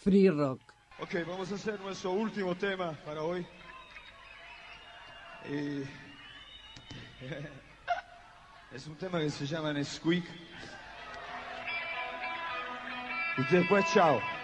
free rock. Ok, vamos a hacer nuestro último tema para hoy. Y es un tema que se llama Nesquik. Y después, chao.